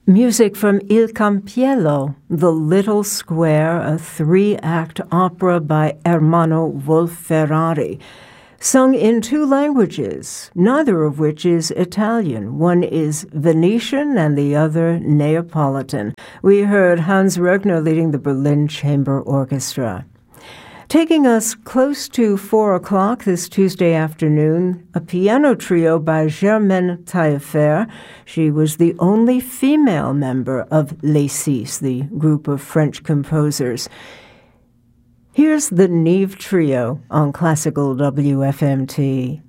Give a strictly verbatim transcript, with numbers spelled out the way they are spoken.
Music from Il Campiello, The Little Square, a three-act opera by Ermanno Wolf-Ferrari, sung in two languages, neither of which is Italian. One is Venetian and the other Neapolitan. We heard Hans Regner leading the Berlin Chamber Orchestra. Taking us close to four o'clock this Tuesday afternoon, a piano trio by Germaine Taillefer. She was the only female member of Les Six, the group of French composers. Here's the Neve Trio on Classical W F M T.